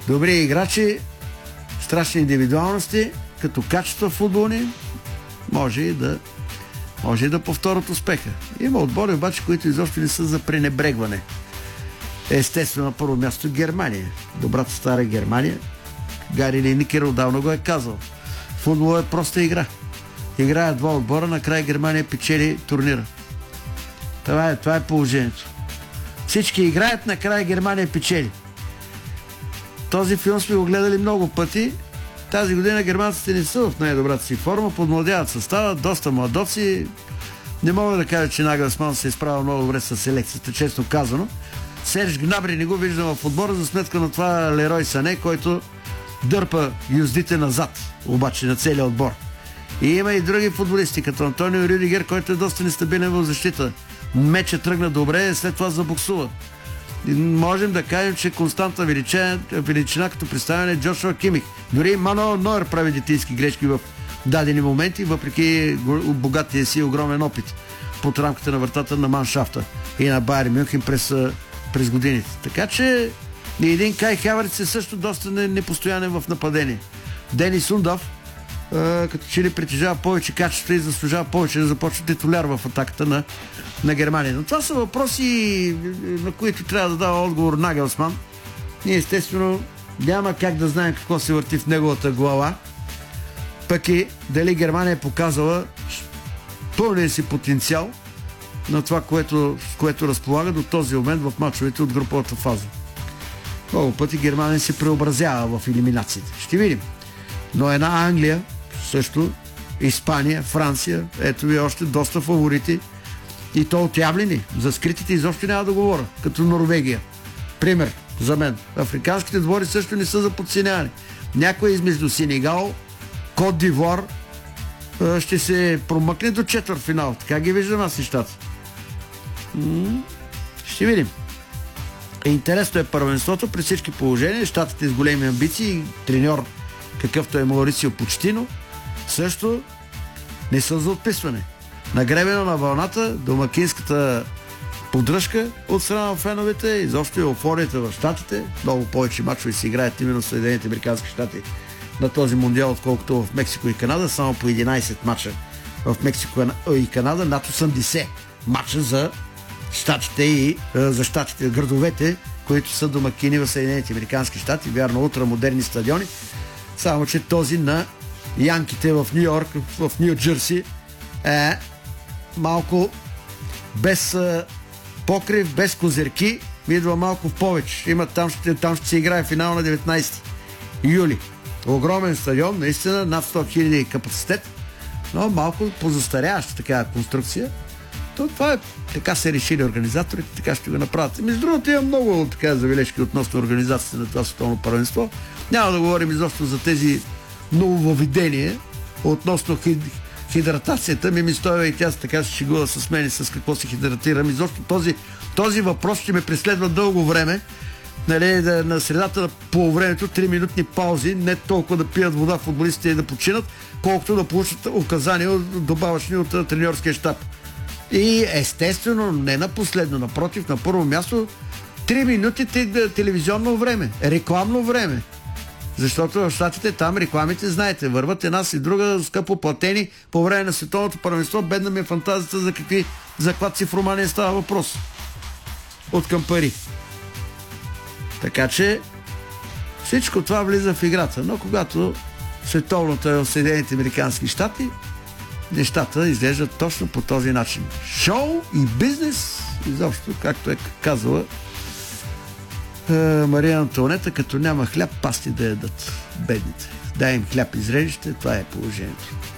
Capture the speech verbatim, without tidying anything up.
Добри играчи, страшни индивидуалности, като качества футболни, може и да може и да повторят успеха. Има отбори обаче, които изобщо не са за пренебрегване. Естествено, на първо място Германия. Добрата стара Германия. Гари Линекер отдавна го е казал. Футбол е проста игра. Играят два отбора, накрая Германия печели турнира. Това е, това е положението. Всички играят, накрая Германия печели. Този филм сме го гледали много пъти. Тази година германците не са в най-добрата си форма, подмладяват състава, доста младоци. Не мога да кажа, че Нагелсман се е изправил много добре с селекцията, честно казано. Серж Гнабри не го виждам в отбора, за сметка на това Лерой Сане, който дърпа юздите назад, обаче на целия отбор. И има и други футболисти, като Антонио Рюдигер, който е доста нестабилен в защита. Мечът тръгна добре, след това забуксува. И можем да кажем, че константна величина, величина като представяне е Джошуа Кимих. Дори Мануел Нойер прави детински грешки в дадени моменти, въпреки богатия си огромен опит под рамката на вратата на маншафта и на Байер Мюнхен през, през годините. Така че и един Кай Хаверц е също доста непостоянен в нападение. Денис Ундав като че ли притежава повече качества и заслужава повече да започне титуляр в атаката на, на Германия. Но това са въпроси, на които трябва да дава отговор Нагелсман. Ние естествено няма как да знаем какво се върти в неговата глава, пък и дали Германия е показала пълния си потенциал на това, което, с което разполага до този момент в мачовете от груповата фаза. Много пъти Германия се преобразява в елиминациите. Ще видим. Но една Англия, също Испания, Франция, ето ви още доста фаворити и то отявлени. За скритите изобщо няма да говоря, като Норвегия. Пример за мен. Африканските двори също не са за подценяване. Някой измежду Сенегал, Кот д'Ивуар ще се промъкне до четвъртфинал. Така ги виждам аз нещата. Ще видим. Интересно е първенството при всички положения. Щатите с големи амбиции, треньор какъвто е Маурисио Почтино, също не са за отписване. Нагребено на вълната, домакинската поддръжка от страна на феновете, изобщо и еуфорията в щатите. Много повече мачове се играят именно в Съединените американски щати на този мундиал, отколкото в Мексико и Канада. Само по единайсет мача в Мексико и Канада, над осемдесет мача за щатите и за щатите, градовете, които са домакини в Съединените американски щати. Вярно, ултрамодерни стадиони. Само че този на янките в Ню Йорк, в Ню Джерси е малко без а, покрив, без козирки, идва малко в повече. Има, там, ще, там ще се играе финал на деветнайсети юли. Огромен стадион, наистина над сто хиляди капацитет, но малко позастаряваща такава конструкция. То, това е, така се решили организаторите, така ще го направят. Между другото има много така завележки относно организацията на това световно първенство. Няма да говорим изобщо за тези нововъведения относно хид, хидратацията. Ми ми стоява и тя така се шегува с мен и с какво се хидратирам. Изобщо този, този въпрос ще ме преследва дълго време. Нали, да, на средата на полувремето, три минутни паузи, не толкова да пият вода футболистите и да починат, колкото да получат указания добавъчни от треньорския щаб. И естествено, не на последно, напротив, на първо място, три минути телевизионно време, рекламно време. Защото в щатите там рекламите, знаете, върват една си друга, скъпо платени по време на световното първенство. Бедна ми е фантазията за какви заклад в Румъния става въпрос. От към пари. Така че всичко това влиза в играта. Но когато световното е в Съединените американски щати, нещата изглеждат точно по този начин. Шоу и бизнес, изобщо, както е казала е, Мария Антуанета, като няма хляб, пасти да ядат бедните. Дай им хляб и зрелище, това е положението.